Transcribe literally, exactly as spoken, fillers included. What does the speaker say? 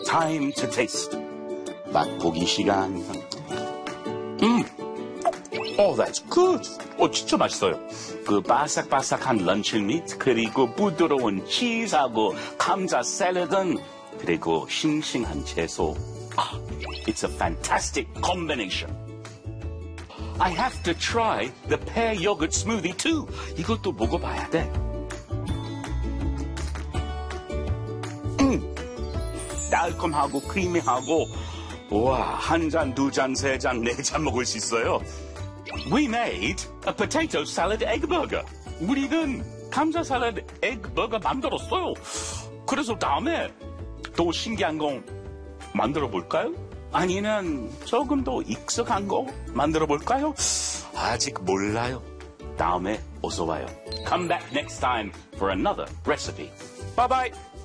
Time to taste. 맛보기 시간. 음, oh, that's good. 어, 진짜 맛있어요. 그 바삭바삭한 런치미트 그리고 부드러운 치즈하고 감자 샐러드 그리고 싱싱한 채소. 아, it's a fantastic combination. I have to try the pear yogurt smoothie too. 이것도 먹어봐야 돼. 음, 달콤하고 크리미하고 와, 한 잔, 두 잔, 세 잔, 네 잔 먹을 수 있어요. We made a potato salad egg burger. 우리는 감자 샐러드 egg burger 만들었어요. 그래서 다음에 또 신기한 거 만들어 볼까요? 아니면 조금 더 익숙한 거 만들어 볼까요? 아직 몰라요. 다음에 어서 와요. Come back next time for another recipe. Bye bye.